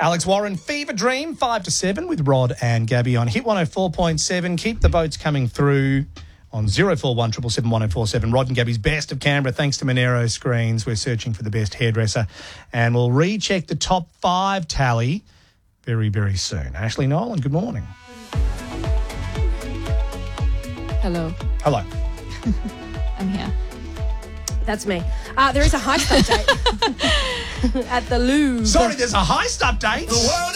Alex Warren, Fever Dream, 5 to 7 with Rod and Gabby on Hit 104.7. Keep the votes coming through on 041 777 1047. Rod and Gabby's Best of Canberra, thanks to Monero Screens. We're searching for the best hairdresser, and we'll recheck the top 5 tally very, very soon. Ashley Nolan, good morning. Hello. Hello. I'm here. That's me. There is a heist update at the Louvre. Sorry, there's a heist update.